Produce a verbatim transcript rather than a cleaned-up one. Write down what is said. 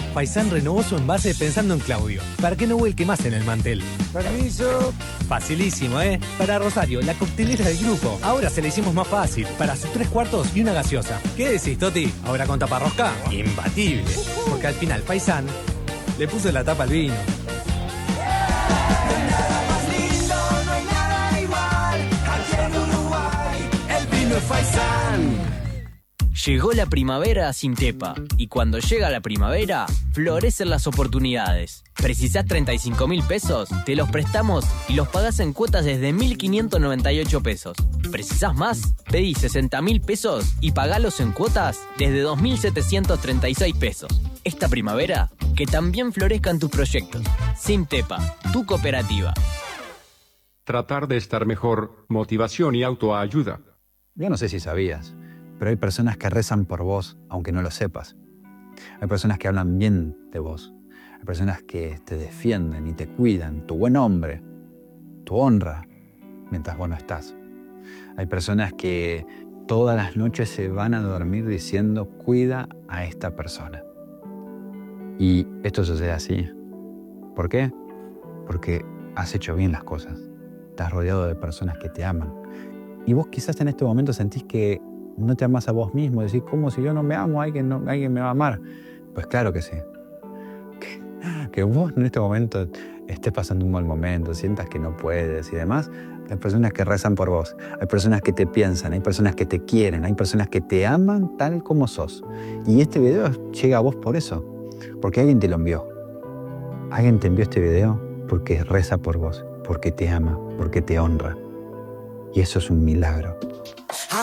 Faisán renovó su envase pensando en Claudio, para que no vuelque más en el mantel. Permiso. Facilísimo, ¿eh? Para Rosario, la coctelera del grupo. Ahora se la hicimos más fácil, para sus tres cuartos y una gaseosa. ¿Qué decís, Toti? ¿Ahora con taparrosca? Imbatible. Porque al final Faisán le puso la tapa al vino. Llegó la primavera a Sintepa y cuando llega la primavera, florecen las oportunidades. ¿Precisás treinta y cinco mil pesos? Te los prestamos y los pagás en cuotas desde mil quinientos noventa y ocho pesos. ¿Precisás más? Pedí sesenta mil pesos y pagalos en cuotas desde dos mil setecientos treinta y seis pesos. Esta primavera, que también florezcan tus proyectos. Sintepa, tu cooperativa. Tratar de estar mejor, motivación y autoayuda. Yo no sé si sabías, pero hay personas que rezan por vos, aunque no lo sepas. Hay personas que hablan bien de vos. Hay personas que te defienden y te cuidan, tu buen hombre, tu honra, mientras vos no estás. Hay personas que todas las noches se van a dormir diciendo, cuida a esta persona. Y esto sucede así. ¿Por qué? Porque has hecho bien las cosas. Estás rodeado de personas que te aman. Y vos quizás en este momento sentís que no te amas a vos mismo. Decís, ¿cómo si yo no me amo? ¿Alguien, no, alguien me va a amar? Pues claro que sí. Que, que vos en este momento estés pasando un mal momento, sientas que no puedes y demás. Hay personas que rezan por vos. Hay personas que te piensan. Hay personas que te quieren. Hay personas que te aman tal como sos. Y este video llega a vos por eso. Porque alguien te lo envió. Alguien te envió este video porque reza por vos. Porque te ama. Porque te honra. Y eso es un milagro.